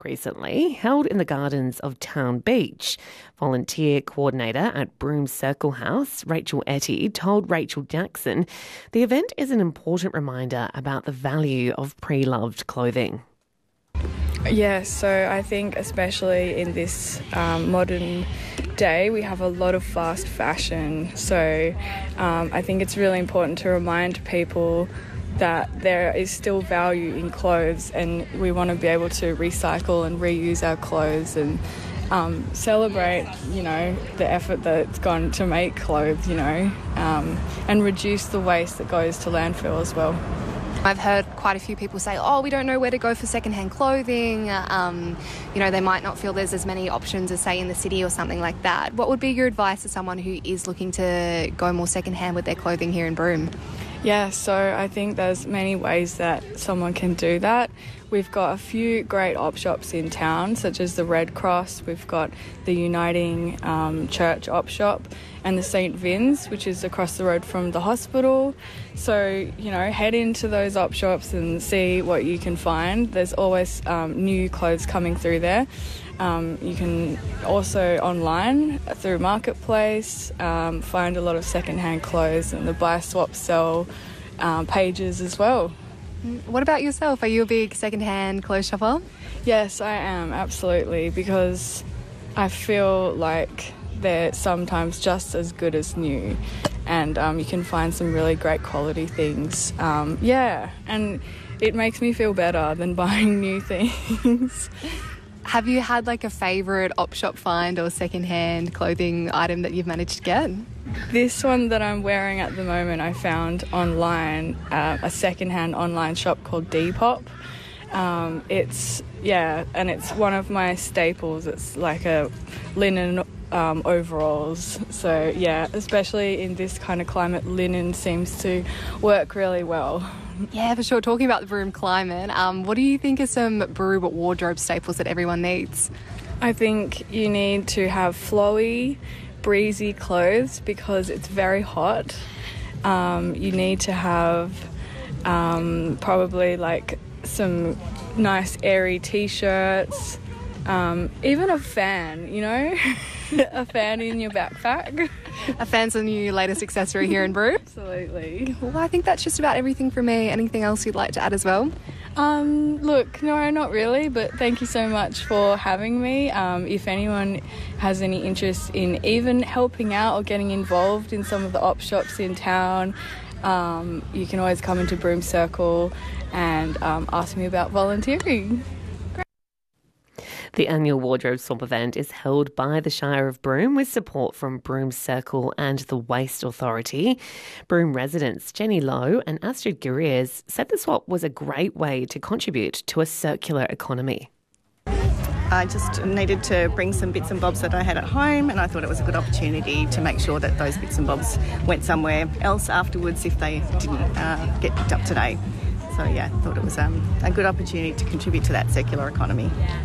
recently held in the gardens of Town Beach. Volunteer coordinator at Broome Circle House, Rachel Etty, told Rachel Jackson the event is an important reminder about the value of pre-loved clothing. Yeah, so I think especially in this modern day, we have a lot of fast fashion. So I think it's really important to remind people that there is still value in clothes, and we want to be able to recycle and reuse our clothes and celebrate, the effort that's gone to make clothes, and reduce the waste that goes to landfill as well. I've heard quite a few people say, we don't know where to go for secondhand clothing. They might not feel there's as many options as, say, in the city or something like that. What would be your advice to someone who is looking to go more secondhand with their clothing here in Broome? Yeah, so I think there's many ways that someone can do that. We've got a few great op shops in town, such as the Red Cross. We've got the Uniting Church op shop and the St. Vin's, which is across the road from the hospital. So, head into those op shops and see what you can find. There's always new clothes coming through there. You can also online through Marketplace find a lot of secondhand clothes and the buy, swap, sell pages as well. What about yourself? Are you a big secondhand clothes shopper? Yes, I am, absolutely, because I feel like they're sometimes just as good as new, and you can find some really great quality things. And it makes me feel better than buying new things. Have you had a favourite op shop find or secondhand clothing item that you've managed to get? This one that I'm wearing at the moment I found online, a secondhand online shop called Depop. It's one of my staples. It's like a linen overalls. So yeah, especially in this kind of climate, linen seems to work really well. Yeah, for sure. Talking about the Broome climate, what do you think are some Broome wardrobe staples that everyone needs? I think you need to have flowy, breezy clothes because it's very hot. You need to have probably some nice airy t-shirts, even a fan, a fan in your backpack. A fan's the new latest accessory here in Broome. Absolutely. Well, I think that's just about everything from me. Anything else you'd like to add as well? Look, no, not really, but thank you so much for having me. If anyone has any interest in even helping out or getting involved in some of the op shops in town, you can always come into Broome Circle and ask me about volunteering. The annual Wardrobe Swap event is held by the Shire of Broome with support from Broome Circle and the Waste Authority. Broome residents Jenny Lowe and Astrid Gurriers said the swap was a great way to contribute to a circular economy. I just needed to bring some bits and bobs that I had at home, and I thought it was a good opportunity to make sure that those bits and bobs went somewhere else afterwards if they didn't get picked up today. So yeah, I thought it was a good opportunity to contribute to that circular economy.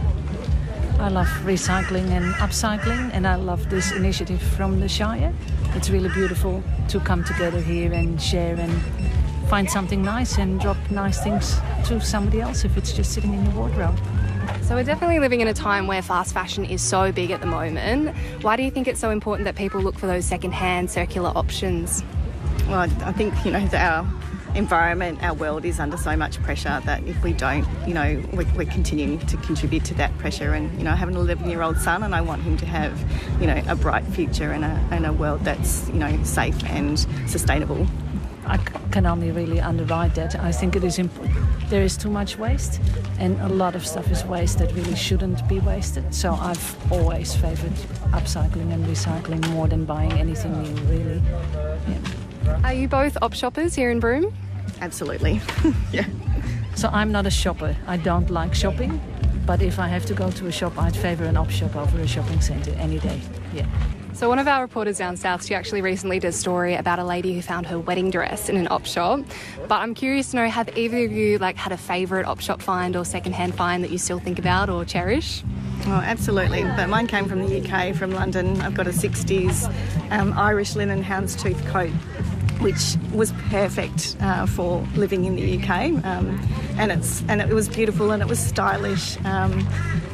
I love recycling and upcycling, and I love this initiative from the Shire. It's really beautiful to come together here and share and find something nice and drop nice things to somebody else if it's just sitting in your wardrobe. So we're definitely living in a time where fast fashion is so big at the moment. Why do you think it's so important that people look for those second-hand circular options? Well, I think, our environment, our world is under so much pressure that if we don't, we're continuing to contribute to that pressure. And, I have an 11-year-old son, and I want him to have, a bright future and a world that's, safe and sustainable. I can only really underwrite that. I think it is there is too much waste, and a lot of stuff is waste that really shouldn't be wasted. So I've always favoured upcycling and recycling more than buying anything new, really. Yeah. Are you both op shoppers here in Broome? Absolutely, yeah. So I'm not a shopper. I don't like shopping, but if I have to go to a shop, I'd favour an op shop over a shopping centre any day, yeah. So one of our reporters down south, she actually recently did a story about a lady who found her wedding dress in an op shop. But I'm curious to know, have either of you had a favourite op shop find or second-hand find that you still think about or cherish? Oh, absolutely. But mine came from the UK, from London. I've got a 60s Irish linen houndstooth coat, which was perfect for living in the UK, and it was beautiful and it was stylish.